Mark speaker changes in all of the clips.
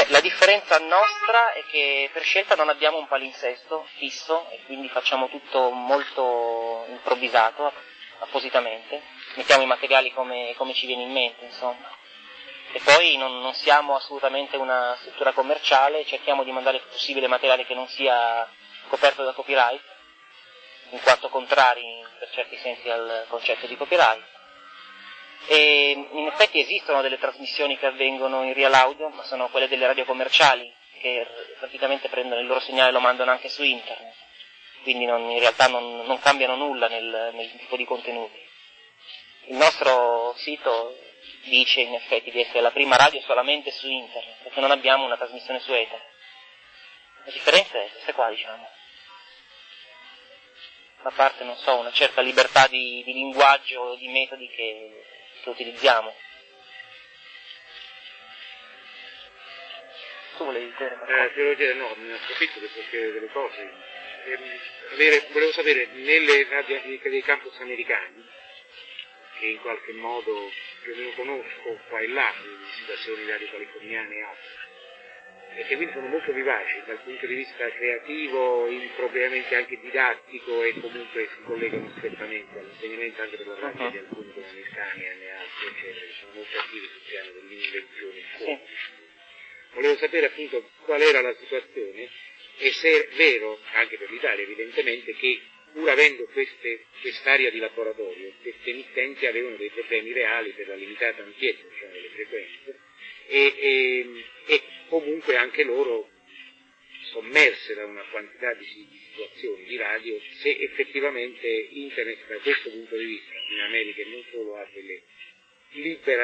Speaker 1: La differenza nostra è che per scelta non abbiamo un palinsesto fisso e quindi facciamo tutto molto improvvisato, appositamente. Mettiamo i materiali come ci viene in mente, insomma. E poi non siamo assolutamente una struttura commerciale, cerchiamo di mandare il più possibile materiale che non sia coperto da copyright, in quanto contrari per certi sensi al concetto di copyright. E in effetti esistono delle trasmissioni che avvengono in real audio, ma sono quelle delle radio commerciali, che praticamente prendono il loro segnale e lo mandano anche su internet, quindi in realtà non cambiano nulla nel tipo di contenuti. Il nostro sito dice in effetti di essere la prima radio solamente su internet, perché non abbiamo una trasmissione su etere. La differenza è questa qua, diciamo. A parte, non so, una certa libertà di linguaggio o di metodi che utilizziamo. Tu volevi dire qualcosa?
Speaker 2: Volevo dire, no, mi approfitto per chiedere delle cose. Volevo sapere, nelle radio dei campus americani, che in qualche modo più o meno conosco qua e là, le situazioni radio californiane e altre, e che quindi sono molto vivaci dal punto di vista creativo, impropriamente anche didattico, e comunque si collegano strettamente all'insegnamento anche per la pratica di alcuni come americani e altri, eccetera, sono molto attivi sul piano dell'invenzione.
Speaker 1: Sì.
Speaker 2: Volevo sapere appunto qual era la situazione e se è vero, anche per l'Italia evidentemente, che pur avendo quest'area di laboratorio, queste emittenti avevano dei problemi reali per la limitata ampiezza, diciamo, delle frequenze, e comunque anche loro sommerse da una quantità di situazioni di radio, se effettivamente internet da questo punto di vista in America non solo ha delle libera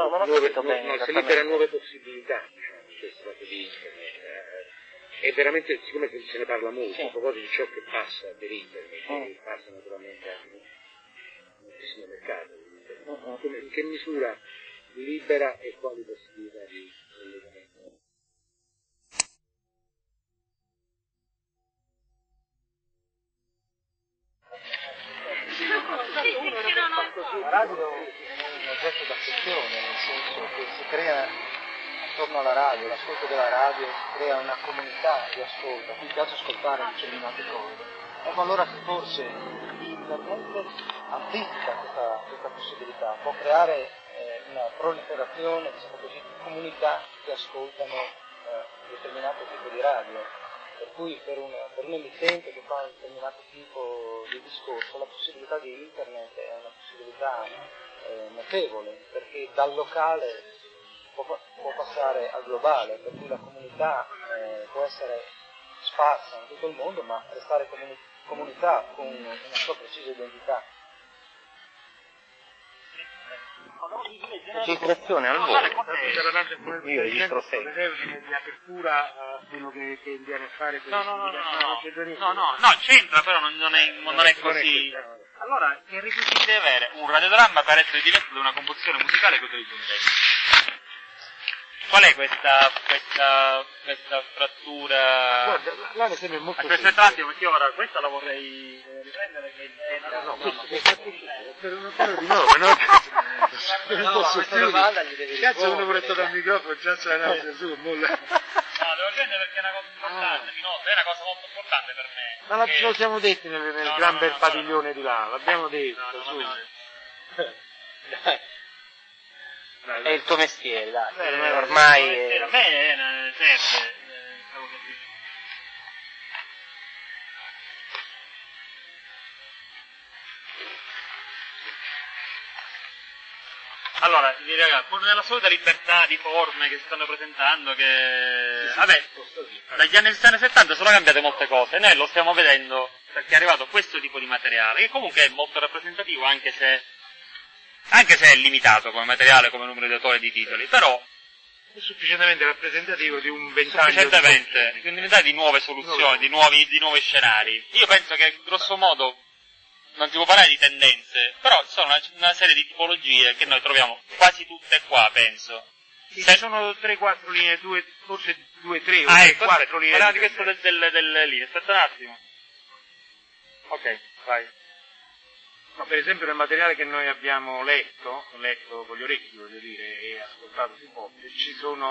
Speaker 2: nuove possibilità, diciamo, questo lato di internet. E veramente, siccome se ne parla molto, a proposito di ciò che passa per internet, che passa naturalmente anche in moltissimo mercato, in che misura libera e quali possibilità di collegamento?
Speaker 3: La radio è un oggetto d'affezione, nel senso che si crea attorno alla radio, l'ascolto della radio crea una comunità di ascolto, a cui piace ascoltare determinate cose. Ecco allora che forse internet amplifica questa possibilità, può creare una proliferazione, diciamo così, di comunità che ascoltano determinato tipo di radio. Per cui per un emittente che fa un determinato tipo di discorso la possibilità di internet è una possibilità notevole, perché dal locale può passare al globale, per cui la comunità può essere sparsa in tutto il mondo, ma restare comunità con una sua precisa identità.
Speaker 1: Registrazione al volo. Io registro sempre.
Speaker 2: Di apertura quello che viene a fare per
Speaker 4: No, c'entra, però non è così. Allora, che requisiti deve avere un radiodramma per essere diverso da una composizione musicale che utilizza un tempo? Qual è questa frattura?
Speaker 2: Guarda, là mi sembra molto
Speaker 4: Aspetta un attimo, perché ora questa la vorrei riprendere, che
Speaker 2: per un po' di no, non posso più. Cazzo, uno portato al microfono, già c'è la nausea su, molla.
Speaker 4: No, devo prendere perché è una cosa importante, è una cosa molto importante per me.
Speaker 2: Ma ce lo siamo detti nel gran bel padiglione di là, l'abbiamo detto, su.
Speaker 1: È il tuo mestiere, dai. Ormai
Speaker 4: a me serve. Allora, ragazzi, pur nella solita libertà di forme che si stanno presentando, vabbè, dagli anni 60 e 70 sono cambiate molte cose, noi lo stiamo vedendo perché è arrivato questo tipo di materiale, che comunque è molto rappresentativo, anche se è limitato come materiale, come numero di autori e di titoli, però
Speaker 2: È sufficientemente rappresentativo di un ventaglio
Speaker 4: di nuove soluzioni, di nuovi scenari. Io penso che grosso modo non si può parlare di tendenze, però sono una serie di tipologie che noi troviamo quasi tutte qua, penso.
Speaker 2: Ci sono 3-4 linee, forse 2-3 o 4 linee.
Speaker 4: Parliamo di questo delle linee, aspetta un attimo. Ok, vai.
Speaker 2: No, per esempio nel materiale che noi abbiamo letto con gli orecchi, voglio dire, e ascoltato più volte, ci sono